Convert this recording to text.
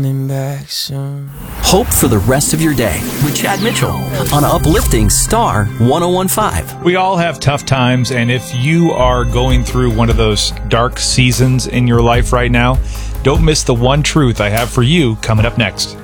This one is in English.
back soon. Hope for the rest of your day with Chad Mitchell on Uplifting Star 1015. We all have tough times, and if you are going through one of those dark seasons in your life right now, don't miss the one truth I have for you coming up next.